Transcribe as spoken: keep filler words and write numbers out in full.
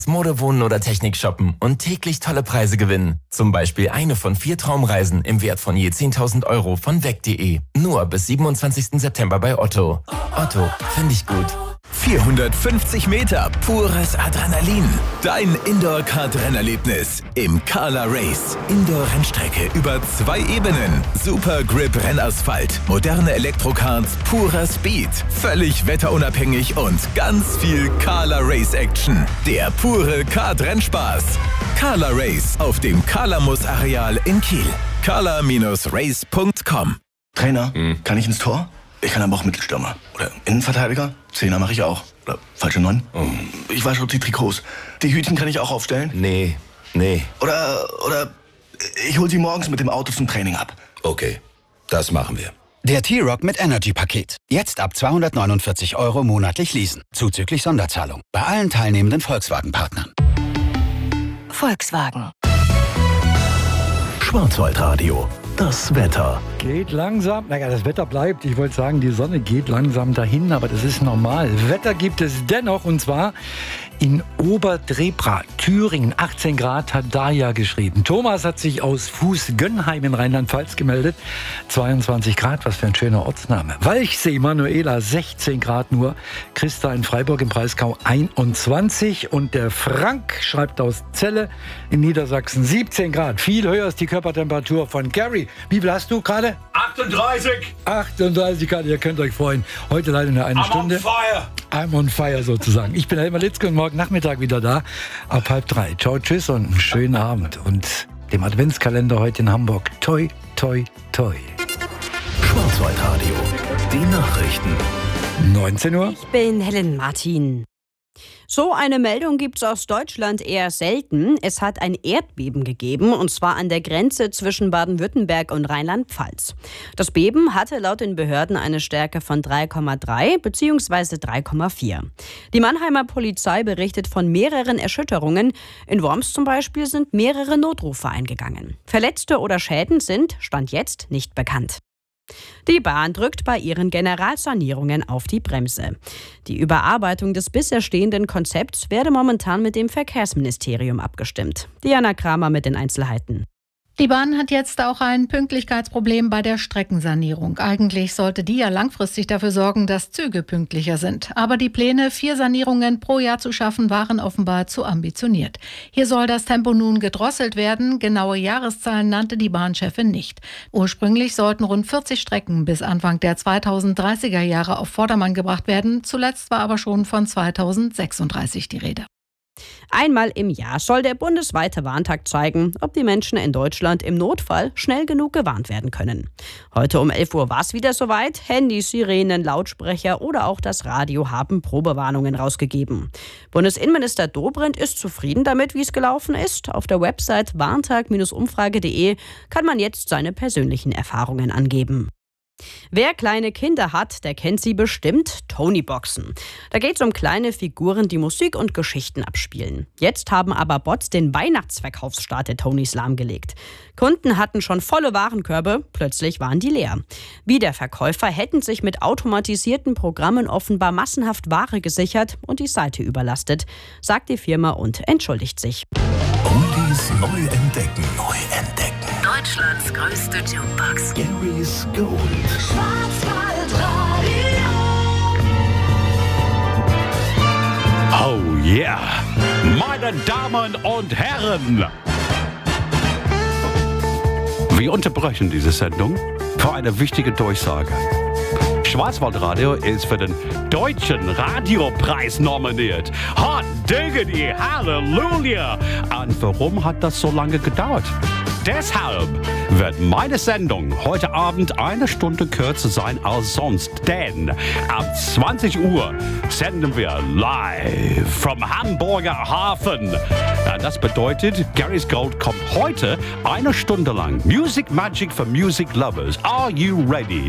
Mode, Wohnen oder Technik shoppen und täglich tolle Preise gewinnen. Zum Beispiel eine von vier Traumreisen im Wert von je zehntausend Euro von weg punkt de. Nur bis siebenundzwanzigsten September bei Otto. Otto, finde ich gut. vierhundertfünfzig Meter pures Adrenalin. Dein Indoor-Kart-Rennerlebnis im Carla Race. Indoor-Rennstrecke über zwei Ebenen. Super Grip-Rennasphalt. Moderne Elektrokarts, purer Speed. Völlig wetterunabhängig und ganz viel Carla Race-Action. Der pure Kart-Rennspaß. Carla Race auf dem Kalamus-Areal in Kiel. carla Race punkt com. Trainer, hm. kann ich ins Tor? Ich kann aber auch Mittelstürmer. Oder Innenverteidiger? Zehner mache ich auch. Oder falsche Neun? Oh. Ich wasche die Trikots. Die Hütchen kann ich auch aufstellen? Nee, nee. Oder, oder ich hol sie morgens mit dem Auto zum Training ab. Okay, das machen wir. Der T-Rock mit Energy-Paket. Jetzt ab zweihundertneunundvierzig Euro monatlich leasen. Zuzüglich Sonderzahlung. Bei allen teilnehmenden Volkswagen-Partnern. Volkswagen. Schwarzwaldradio. Das Wetter. Geht langsam, naja, das Wetter bleibt. Ich wollte sagen, die Sonne geht langsam dahin, aber das ist normal. Wetter gibt es dennoch, und zwar in Oberdrebra, Thüringen. achtzehn Grad hat Daya geschrieben. Thomas hat sich aus Fuß-Gönnheim in Rheinland-Pfalz gemeldet. zweiundzwanzig Grad, was für ein schöner Ortsname. Walchsee, Manuela, sechzehn Grad nur. Christa in Freiburg im Breisgau einundzwanzig. Und der Frank schreibt aus Celle in Niedersachsen siebzehn Grad. Viel höher ist die Körpertemperatur von Gary. Wie viel hast du gerade? achtunddreißig. achtunddreißig Grad, ihr könnt euch freuen. Heute leider nur eine I'm Stunde. on fire. I'm on fire sozusagen. Ich bin Helmer Litzke und morgen Nachmittag wieder da. Ab halb drei. Ciao, tschüss und einen schönen Abend. Und dem Adventskalender heute in Hamburg. Toi, toi, toi. Schwarzwaldradio. Die Nachrichten. neunzehn Uhr. Ich bin Helen Martin. So eine Meldung gibt es aus Deutschland eher selten. Es hat ein Erdbeben gegeben, und zwar an der Grenze zwischen Baden-Württemberg und Rheinland-Pfalz. Das Beben hatte laut den Behörden eine Stärke von drei Komma drei bzw. drei Komma vier. Die Mannheimer Polizei berichtet von mehreren Erschütterungen. In Worms zum Beispiel sind mehrere Notrufe eingegangen. Verletzte oder Schäden sind, Stand jetzt, nicht bekannt. Die Bahn drückt bei ihren Generalsanierungen auf die Bremse. Die Überarbeitung des bisher stehenden Konzepts werde momentan mit dem Verkehrsministerium abgestimmt. Diana Kramer mit den Einzelheiten. Die Bahn hat jetzt auch ein Pünktlichkeitsproblem bei der Streckensanierung. Eigentlich sollte die ja langfristig dafür sorgen, dass Züge pünktlicher sind. Aber die Pläne, vier Sanierungen pro Jahr zu schaffen, waren offenbar zu ambitioniert. Hier soll das Tempo nun gedrosselt werden. Genaue Jahreszahlen nannte die Bahnchefin nicht. Ursprünglich sollten rund vierzig Strecken bis Anfang der zweitausenddreißiger Jahre auf Vordermann gebracht werden. Zuletzt war aber schon von zweitausendsechsunddreißig die Rede. Einmal im Jahr soll der bundesweite Warntag zeigen, ob die Menschen in Deutschland im Notfall schnell genug gewarnt werden können. Heute um elf Uhr war es wieder soweit. Handys, Sirenen, Lautsprecher oder auch das Radio haben Probewarnungen rausgegeben. Bundesinnenminister Dobrindt ist zufrieden damit, wie es gelaufen ist. Auf der Website warntag umfrage punkt de kann man jetzt seine persönlichen Erfahrungen angeben. Wer kleine Kinder hat, der kennt sie bestimmt, Tony-Boxen. Da geht es um kleine Figuren, die Musik und Geschichten abspielen. Jetzt haben aber Bots den Weihnachtsverkaufsstart der Tonys lahmgelegt. Kunden hatten schon volle Warenkörbe, plötzlich waren die leer. Wie der Verkäufer hätten sich mit automatisierten Programmen offenbar massenhaft Ware gesichert und die Seite überlastet, sagt die Firma und entschuldigt sich. Oldies neu entdecken. Neu entdecken. Deutschlands größte Jukebox. Gary's Gold. Oh yeah! Meine Damen und Herren! Wir unterbrechen diese Sendung für eine wichtige Durchsage. Schwarzwaldradio ist für den Deutschen Radiopreis nominiert. Hot diggity, Halleluja! Und warum hat das so lange gedauert? Deshalb wird meine Sendung heute Abend eine Stunde kürzer sein als sonst, denn ab zwanzig Uhr senden wir live vom Hamburger Hafen. Das bedeutet, Gary's Gold kommt heute eine Stunde lang. Music Magic for Music Lovers. Are you ready?